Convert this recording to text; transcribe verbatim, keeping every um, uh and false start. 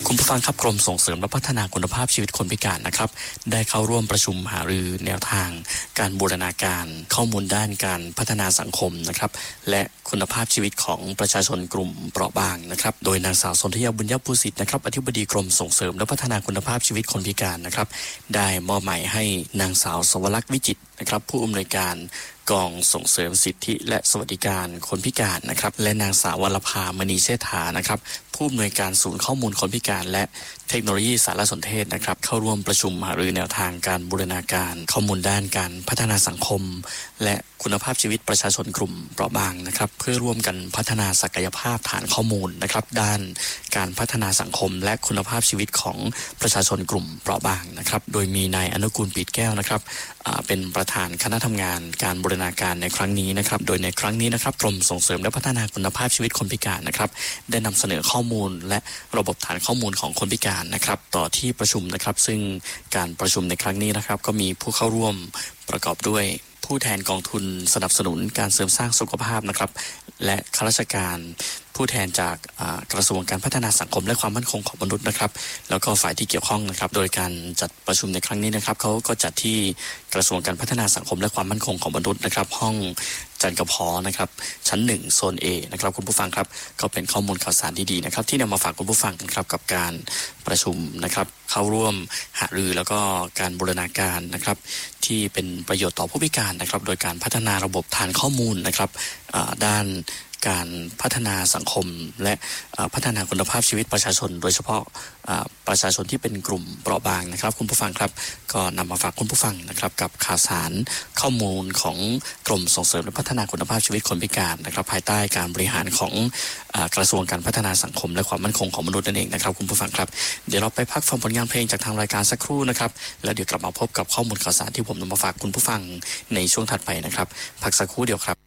คุณผู้ฟังครับกรมส่งเสริมและพัฒนาคุณภาพชีวิตคนพิการนะครับได้เข้าร่วมประชุมหารือแนวทางการบูรณาการข้อมูลด้านการพัฒนาสังคมนะครับและคุณภาพชีวิตของประชาชนกลุ่มเปราะบางนะครับโดยนางสาวสนธยาบุญยภูสิทธิ์นะครับอธิบดีกรมส่งเสริมและพัฒนาคุณภาพชีวิตคนพิการนะครับได้มอบหมายให้นางสาวสวรักษ์วิจิตรนะครับผู้อำนวยการกองส่งเสริมสิทธิและสวัสดิการคนพิการนะครับและนางสาววรภามณีเชษฐานะครับผู้อำนวยการศูนย์ข้อมูลคนพิการและเทคโนโลยีสารสนเทศนะครับเข้าร่วมประชุมหารือแนวทางการบูรณาการข้อมูลด้านการพัฒนาสังคมและคุณภาพชีวิตประชาชนกลุ่มเปราะบางนะครับเพื่อร่วมกันพัฒนาศักยภาพฐานข้อมูลนะครับด้านการพัฒนาสังคมและคุณภาพชีวิตของประชาชนกลุ่มเปราะบางนะครับโดยมีนายอนุกูลปิดแก้วนะครับเป็นประธานคณะทำงานการบูรณาการในครั้งนี้นะครับโดยในครั้งนี้นะครับกรมส่งเสริมและพัฒนาคุณภาพชีวิตคนพิการนะครับได้นำเสนอข้อมูลและระบบฐานข้อมูลของคนพิการนะครับต่อที่ประชุมนะครับซึ่งการประชุมในครั้งนี้นะครับก็มีผู้เข้าร่วมประกอบด้วยผู้แทนกองทุนสนับสนุนการเสริมสร้างสุขภาพนะครับและข้าราชการผู้แทนจากกระทรวงการพัฒนาสังคมและความมั่นคงของมนุษย์นะครับแล้วก็ฝ่ายที่เกี่ยวข้องนะครับโดยการจัดประชุมในครั้งนี้นะครับเขาก็จัดที่กระทรวงการพัฒนาสังคมและความมั่นคงของมนุษย์นะครับห้องจันกระพอนะครับชั้นหนึ่งโซน A นะครับคุณผู้ฟังครับก็เป็นข้อมูลข่าวสารดีๆนะครับที่นำมาฝากคุณผู้ฟังนะครับกับการประชุมนะครับเข้าร่วมหารือแล้วก็การบูรณาการนะครับที่เป็นประโยชน์ต่อผู้พิการนะครับโดยการพัฒนาระบบฐานข้อมูลนะครับด้านการพัฒนาสังคมและพัฒนาคุณภาพชีวิตประชาชนโดยเฉพาะประชาชนที่เป็นกลุ่มเปราะบางนะครับคุณผู้ฟังครับก็นำมาฝากคุณผู้ฟังนะครับกับข่าวสารข้อมูลของกรมส่งเสริมและพัฒนาคุณภาพชีวิตคนพิการนะครับภายใต้การบริหารของกระทรวงการพัฒนาสังคมและความมั่นคงของมนุษย์นั่นเองนะครับคุณผู้ฟังครับเดี๋ยวเราไปพักฟังผลงานเพลงจากทางรายการสักครู่นะครับแล้วเดี๋ยวกลับมาพบกับข้อมูลข่าวสารที่ผมนำมาฝากคุณผู้ฟังในช่วงถัดไปนะครับพักสักครู่เดียวครับ